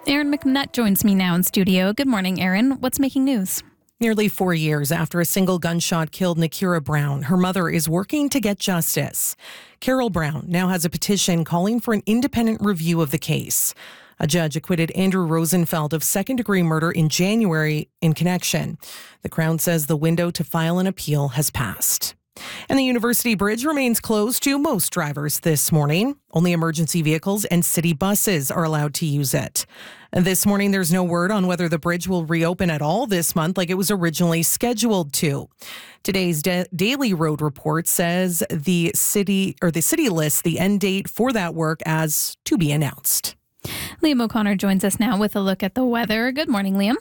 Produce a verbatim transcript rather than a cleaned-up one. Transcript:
Aaron McNutt joins me now in studio. Good morning, Aaron. What's making news? Nearly four years after a single gunshot killed Nakira Brown, her mother is working to get justice. Carol Brown now has a petition calling for an independent review of the case. A judge acquitted Andrew Rosenfeld of second-degree murder in January in connection. The Crown says the window to file an appeal has passed. And the University Bridge remains closed to most drivers this morning. Only emergency vehicles and city buses are allowed to use it. And this morning, there's no word on whether the bridge will reopen at all this month like it was originally scheduled to. Today's da- Daily Road Report says the city or the city lists the end date for that work as to be announced. Liam O'Connor joins us now with a look at the weather. Good morning, Liam.